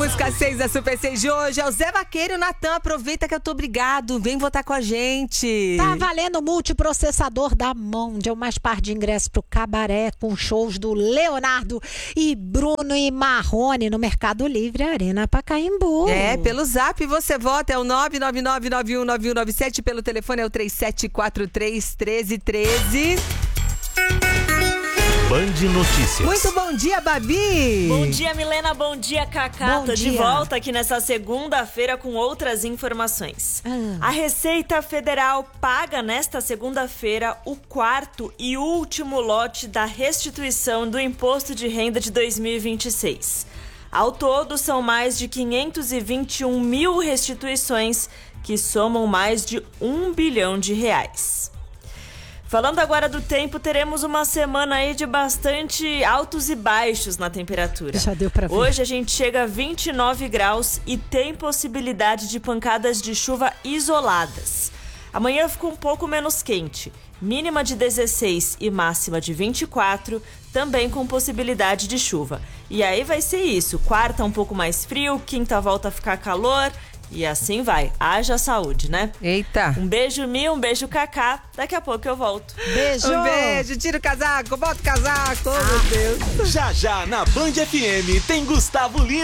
música 6 da Super 6 de hoje é o Zé Vaqueiro e o Natan. Aproveita que eu tô obrigado. Vem votar com a gente. Tá valendo o multiprocessador da Mondial, mais par de ingressos pro Cabaré com shows do Leonardo e Bruno e Marrone no Mercado Livre Arena Pacaembu. É, pelo Zap você vota, é o 999919197, pelo telefone é o 37431313. Band Notícias. Muito bom dia, Babi! Bom dia, Milena. Bom dia, Cacá. Bom Tô de dia. volta aqui nessa segunda-feira com outras informações. A Receita Federal paga nesta segunda-feira o quarto e último lote da restituição do Imposto de Renda de 2026. Ao todo, são mais de 521 mil restituições, que somam mais de R$1 bilhão. Falando agora do tempo, teremos uma semana aí de bastante altos e baixos na temperatura. Já deu pra ver. Hoje a gente chega a 29 graus e tem possibilidade de pancadas de chuva isoladas. Amanhã fica um pouco menos quente, mínima de 16 e máxima de 24, também com possibilidade de chuva. E aí vai ser isso, quarta um pouco mais frio, quinta volta a ficar calor. E assim vai. Haja saúde, né? Eita! Um beijo, Mi, um beijo, Cacá. Daqui a pouco eu volto. Beijo! Um beijo, tira o casaco, bota o casaco, oh, meu Deus! Já na Band FM tem Gustavo Lima.